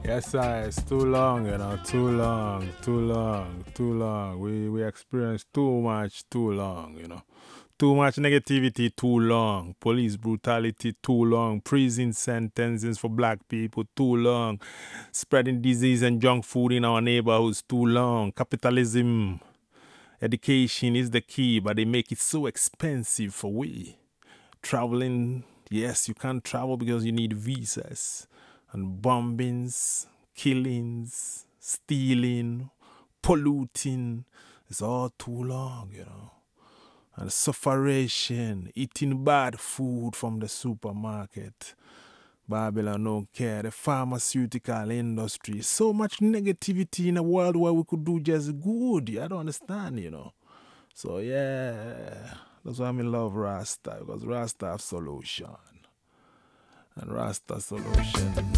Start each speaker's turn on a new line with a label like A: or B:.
A: Yes, sir. It's too long, too long, too long, too long. We experienced too much, too long. Too much negativity, too long. Police brutality, too long. Prison sentences for black people, too long. Spreading disease and junk food in our neighborhoods, too long. Capitalism, education is the key, but they make it so expensive for we. Traveling, yes, you can't travel because you need visas. And bombings, killings, stealing, polluting. It's all too long. And sufferation, eating bad food from the supermarket. Babylon don't care. The pharmaceutical industry. So much negativity in a world where we could do just good. I don't understand. So yeah, that's why I love Rasta, because Rasta have solution. And Rasta solution